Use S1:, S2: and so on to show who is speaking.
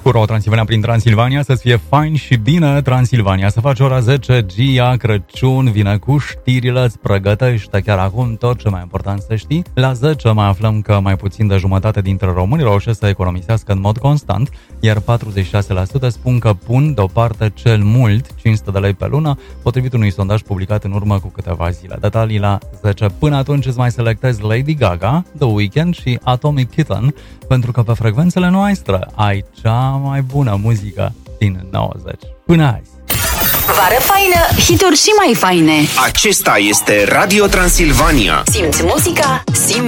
S1: Cu Transilvania prin Transilvania, să-ți fie fain și bine Transilvania. Să faci ora 10, Gia Crăciun vine cu știrile, îți pregătește chiar acum tot ce mai important să știi. La 10 mai aflăm că mai puțin de jumătate dintre români reușesc să economisească în mod constant, iar 46% spun că pun deoparte cel mult 500 de lei pe lună, potrivit unui sondaj publicat în urmă cu câteva zile. Detalii la 10. Până atunci îți mai selectezi Lady Gaga, The Weeknd și Atomic Kitten, pentru că pe frecvențele noastre ai cea mai bună muzică din 90. Până azi.
S2: Vară faină, hituri și mai faine.
S3: Acesta este Radio Transilvania.
S2: Simți muzica, simți